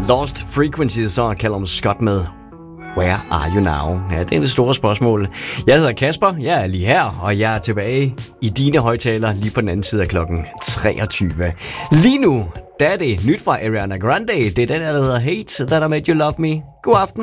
Lost Frequencies, så Callum Scott med Where Are You Now? Ja, det er det store spørgsmål. Jeg hedder Kasper, jeg er lige her, og jeg er tilbage i dine højtaler lige på den anden side af klokken 23. Lige nu, der er det nyt fra Ariana Grande. Det er den, der hedder Hate That I Made You Love Me. God aften.